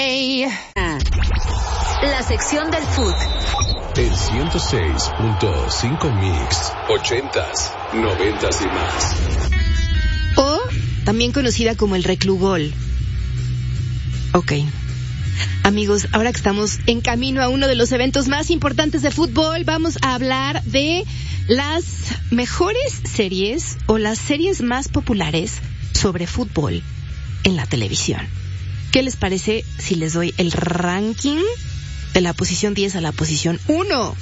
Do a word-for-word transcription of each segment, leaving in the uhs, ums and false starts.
Hey. La sección del food. El ciento seis punto cinco Mix, ochentas, noventas y más. O también conocida como el reclugol. Ok. Amigos, ahora que estamos en camino a uno de los eventos más importantes de fútbol, vamos a hablar de las mejores series o las series más populares sobre fútbol en la televisión. ¿Qué les parece si les doy el ranking de la posición diez a la posición uno?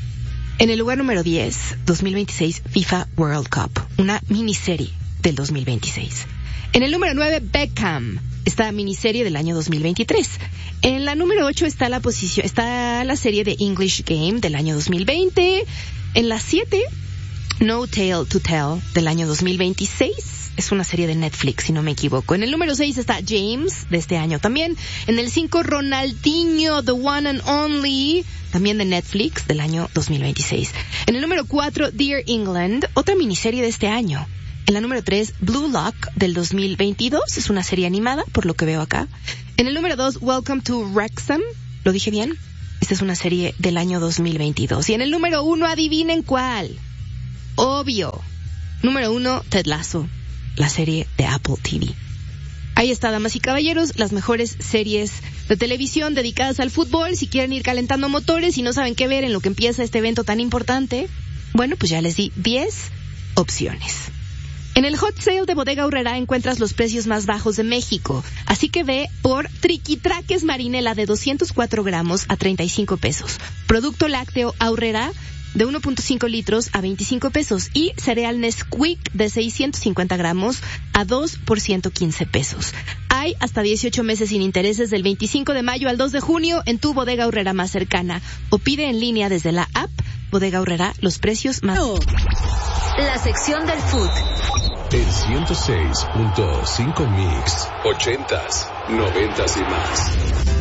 En el lugar número diez, dos mil veintiséis FIFA World Cup, una miniserie del dos mil veintiséis. En el número nueve, Beckham, esta miniserie del año dos mil veintitrés. En la número ocho está la posición, está la serie de English Game del año dos mil veinte. En la siete, No Tale to Tell del año dos mil veintiséis. Es una serie de Netflix, si no me equivoco. En el número seis está James, de este año también. En el cinco, Ronaldinho, The One and Only, también de Netflix, del año dos mil veintiséis. En el número cuatro, Dear England, otra miniserie de este año. En la número tres, Blue Lock, del dos mil veintidós. Es una serie animada, por lo que veo acá. En el número dos, Welcome to Wrexham. ¿Lo dije bien? Esta es una serie del año dos mil veintidós. Y en el número uno, adivinen cuál. Obvio. Número uno, Ted Lasso, la serie de Apple T V. Ahí está, damas y caballeros, las mejores series de televisión dedicadas al fútbol. Si quieren ir calentando motores y no saben qué ver en lo que empieza este evento tan importante, bueno, pues ya les di diez opciones. En el Hot Sale de Bodega Aurrerá encuentras los precios más bajos de México. Así que ve por Triquitraques Marinela de doscientos cuatro gramos a treinta y cinco pesos. Producto lácteo Aurrerá de uno punto cinco litros a veinticinco pesos. Y cereal Nesquik de seiscientos cincuenta gramos a dos por ciento quince pesos. Hay hasta dieciocho meses sin intereses del veinticinco de mayo al dos de junio en tu Bodega Aurrerá más cercana. O pide en línea desde la app Bodega Aurrerá los precios más... La sección del food. El ciento seis punto cinco Mix, ochentas, noventas y más.